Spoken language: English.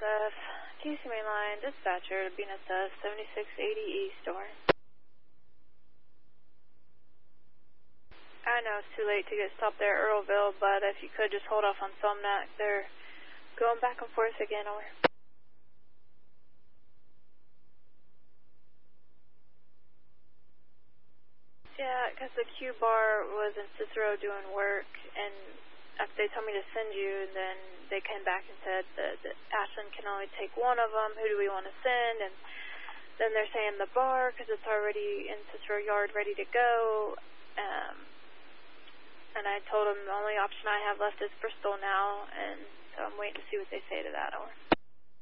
BNSF, TC Mainline, dispatcher to BNSF 7680 East, over. I know it's too late to get stopped there at Earlville, but if you could just hold off on Somnac, they're going back and forth again, over. Yeah, because the Q bar was in Cicero doing work, and after they told me to send you, then they came back and said that Ashland can only take one of them. Who do we want to send? And then they're saying the bar because it's already in Cicero Yard ready to go. And I told them the only option I have left is Bristol now, and so I'm waiting to see what they say to that. Over.